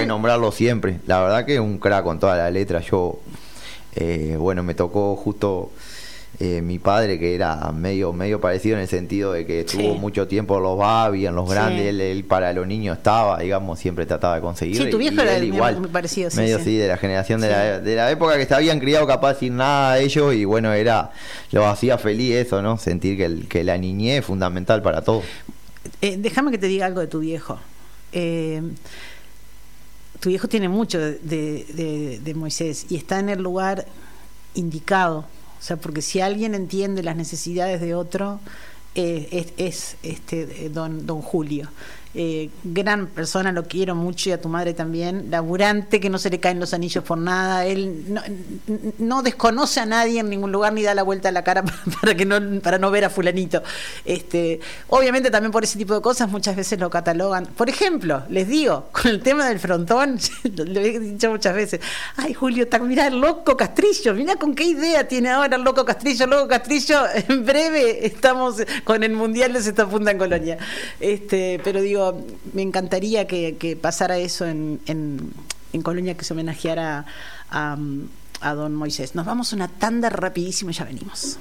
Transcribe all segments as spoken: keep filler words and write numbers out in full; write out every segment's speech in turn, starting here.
que nombrarlo siempre. La verdad que es un crack con toda la letra. Yo, eh, bueno, me tocó justo eh, mi padre, que era medio medio parecido en el sentido de que estuvo Sí. mucho tiempo en los Babi, en los Sí. grandes, él, él para los niños estaba, digamos, siempre trataba de conseguir. Sí, tu viejo y era él muy- igual, muy parecido, sí, medio sí. sí, de la generación de, Sí. la, de la época que se habían criado capaz sin nada de ellos, y bueno, era lo hacía feliz eso, ¿no? Sentir que, el, que la niñez es fundamental para todo. Eh, déjame que te diga algo de tu viejo. Eh, tu viejo tiene mucho de, de, de, de Moisés y está en el lugar indicado. O sea, porque si alguien entiende las necesidades de otro, eh, es, es este don, don Julio. Eh, gran persona, lo quiero mucho, y a tu madre también, laburante, que no se le caen los anillos por nada. Él no, no desconoce a nadie en ningún lugar ni da la vuelta a la cara para, para que no para no ver a fulanito. Este, obviamente también por ese tipo de cosas muchas veces lo catalogan. Por ejemplo, les digo, con el tema del frontón, lo he dicho muchas veces, ay Julio, está, mirá el loco Castrillo, mirá con qué idea tiene ahora el loco Castrillo, loco Castrillo, en breve estamos con el Mundial de Sexta Punta en Colonia. Este, pero digo, me encantaría que, que pasara eso en, en, en Colonia, que se homenajeara a, a don Moisés. Nos vamos a una tanda rapidísimo y ya venimos.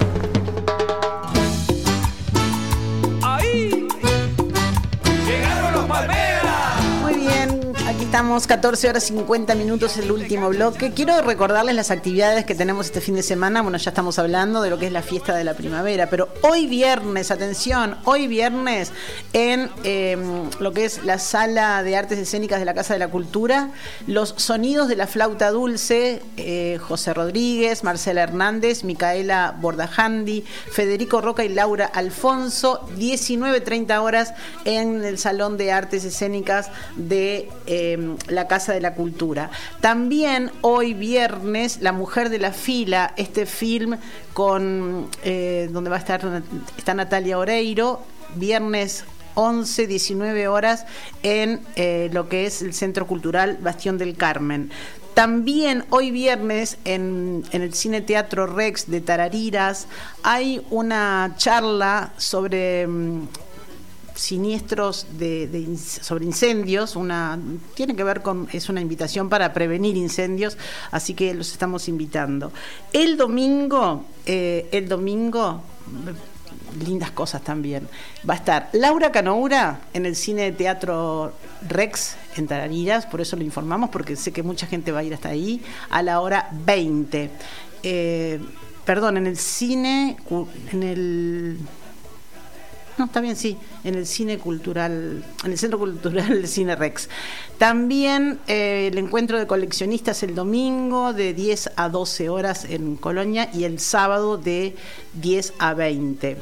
¡Ahí! ¡Llegaron los Palmeras! Muy bien, aquí estamos, catorce horas cincuenta minutos, el último bloque. Quiero recordarles las actividades que tenemos este fin de semana. Bueno, ya estamos hablando de lo que es la fiesta de la primavera, pero hoy viernes, atención, hoy viernes en eh, lo que es la Sala de Artes Escénicas de la Casa de la Cultura, los sonidos de la flauta dulce, eh, José Rodríguez, Marcela Hernández, Micaela Bordajandi, Federico Roca y Laura Alfonso, diecinueve treinta horas en el Salón de Artes Escénicas de eh, la Casa de la Cultura. También hoy viernes, La Mujer de la Fila, este film con eh, donde va a estar está Natalia Oreiro, viernes once, diecinueve horas en eh, lo que es el Centro Cultural Bastión del Carmen. También hoy viernes en, en el Cine Teatro Rex de Tarariras hay una charla sobre mm, siniestros de, de sobre incendios, una tiene que ver con, es una invitación para prevenir incendios, así que los estamos invitando. El domingo, eh, el domingo lindas cosas también. Va a estar Laura Canoura en el Cine Teatro Rex en Tarariras, por eso lo informamos, porque sé que mucha gente va a ir hasta ahí, a la hora veinte. Eh, perdón, en el cine, en el... No, está bien, sí, en el Cine Cultural, en el Centro Cultural del Cine Rex. También eh, el encuentro de coleccionistas el domingo de diez a doce horas en Colonia y el sábado de diez a veinte.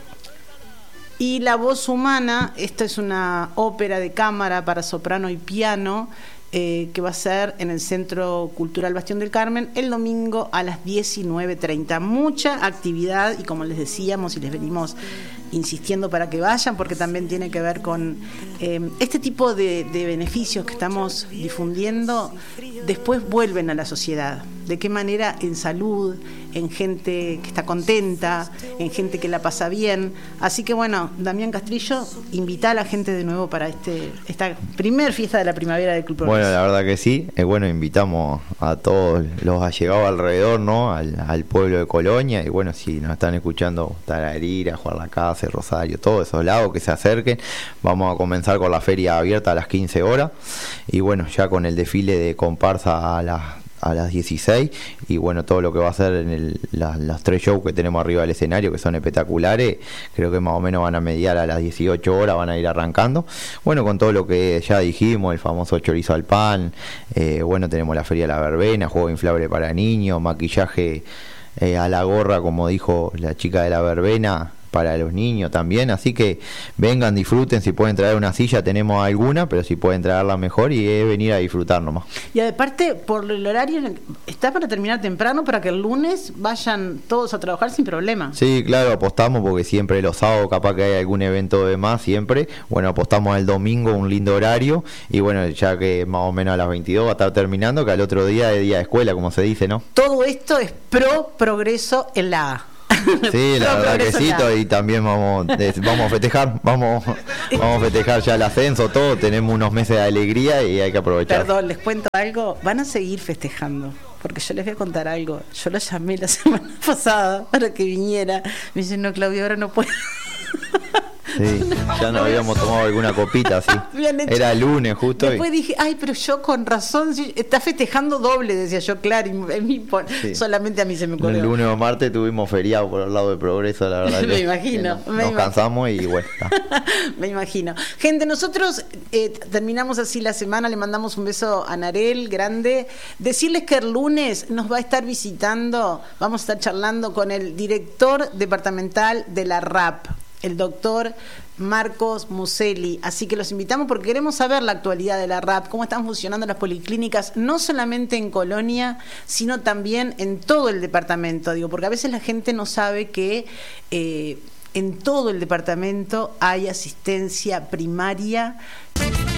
Y La Voz Humana, esta es una ópera de cámara para soprano y piano, eh, que va a ser en el Centro Cultural Bastión del Carmen el domingo a las diecinueve treinta. Mucha actividad y, como les decíamos y les venimos insistiendo para que vayan, porque también tiene que ver con eh, este tipo de, de beneficios que estamos difundiendo, después vuelven a la sociedad. ¿De qué manera? En salud, en gente que está contenta, en gente que la pasa bien. Así que bueno, Damián Castrillo, invita a la gente de nuevo para este esta primer fiesta de la primavera del Club Progreso. Bueno, la verdad que sí. Eh, bueno, invitamos a todos los allegados alrededor, ¿no? Al, al pueblo de Colonia. Y bueno, si nos están escuchando Tararira, Juan Lacase, Rosario, todos esos lados, que se acerquen. Vamos a comenzar con la feria abierta a las quince horas. Y bueno, ya con el desfile de comparsa a las a las dieciséis, y bueno, todo lo que va a ser en el, la, los tres shows que tenemos arriba del escenario, que son espectaculares, creo que más o menos van a mediar a las dieciocho horas, van a ir arrancando, bueno, con todo lo que ya dijimos, el famoso chorizo al pan, eh, bueno, tenemos la feria de la verbena, juego inflable para niños, maquillaje eh, a la gorra, como dijo la chica de la verbena, para los niños también, así que vengan, disfruten, si pueden traer una silla tenemos alguna, pero si pueden traerla mejor, y es venir a disfrutar nomás. Y aparte, por el horario, está para terminar temprano, para que el lunes vayan todos a trabajar sin problema. Sí, claro, apostamos, porque siempre los sábados capaz que hay algún evento de más, siempre, bueno, apostamos al domingo un lindo horario, y bueno, ya que más o menos a las veintidós va a estar terminando, que al otro día es día de escuela, como se dice, ¿no? Todo esto es pro progreso en la A. Sí, la Todo verdad que progreso sí, ya. to- y también vamos, de- vamos a festejar, vamos, vamos a festejar ya el ascenso, todo, tenemos unos meses de alegría y hay que aprovechar. Perdón, les cuento algo. Van a seguir festejando. Porque yo les voy a contar algo. Yo lo llamé la semana pasada para que viniera. Me dicen, no, Claudia, ahora no puedo. Sí, ya nos habíamos tomado alguna copita, sí. Habían hecho- Era lunes justo. Después y, dije, ay, pero yo con razón, sí, está festejando doble, decía yo, claro, y a mí por- Sí. solamente a mí se me ocurrió. el lunes o martes tuvimos feriado por el lado de Progreso, la verdad. Me que- imagino, que me Nos imagino. cansamos y bueno, está. Me imagino. Gente, nosotros eh, terminamos así la semana, le mandamos un beso a Narel, grande. Decirles que el lunes nos va a estar visitando, vamos a estar charlando con el director departamental de la R A P, el doctor Marcos Muselli. Así que los invitamos porque queremos saber la actualidad de la R A P, cómo están funcionando las policlínicas, no solamente en Colonia, sino también en todo el departamento. Digo, porque a veces la gente no sabe que eh, en todo el departamento hay asistencia primaria